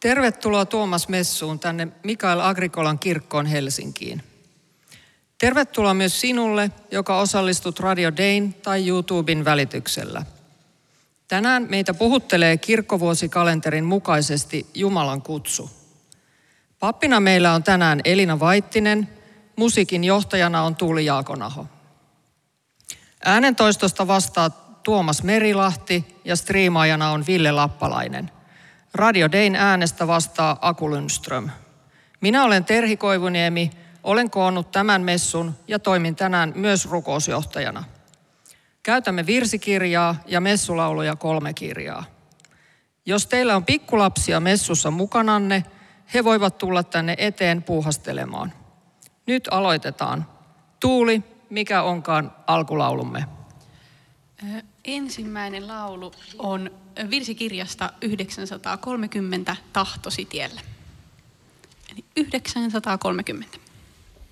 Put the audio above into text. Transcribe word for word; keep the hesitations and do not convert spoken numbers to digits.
Tervetuloa Tuomas Messuun tänne Mikael Agricolan kirkkoon Helsinkiin. Tervetuloa myös sinulle, joka osallistut Radio Dayn tai YouTuben välityksellä. Tänään meitä puhuttelee kirkkovuosikalenterin mukaisesti Jumalan kutsu. Pappina meillä on tänään Elina Vaittinen, musiikin johtajana on Tuuli Jaakonaho. Äänentoistosta vastaa Tuomas Merilahti ja striimaajana on Ville Lappalainen. Radio Dayn äänestä vastaa Aku Lundström. Minä olen Terhi Koivuniemi, olen koonnut tämän messun ja toimin tänään myös rukousjohtajana. Käytämme virsikirjaa ja messulauluja kolme kirjaa. Jos teillä on pikkulapsia messussa mukananne, he voivat tulla tänne eteen puuhastelemaan. Nyt aloitetaan. Tuuli, mikä onkaan alkulaulumme? Ensimmäinen laulu on virsikirjasta yhdeksänsataakolmekymmentä Tahtosi tiellä. Eli yhdeksänsataakolmekymmentä.